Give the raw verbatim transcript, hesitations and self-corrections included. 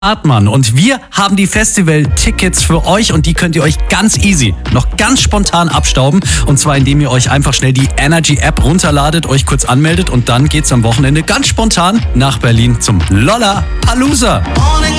Hartmann und wir haben die Festival-Tickets für euch und die könnt ihr euch ganz easy, noch ganz spontan abstauben und zwar indem ihr euch einfach schnell die Energy-App runterladet, euch kurz anmeldet und dann geht's am Wochenende ganz spontan nach Berlin zum Lollapalooza.